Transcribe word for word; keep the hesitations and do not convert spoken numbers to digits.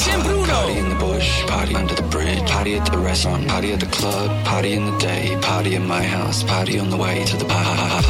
Cash and Bruno. Party in the bush, party under the bridge, party at the restaurant, party at the club, party in the day, party in my house, party on the way to the bar.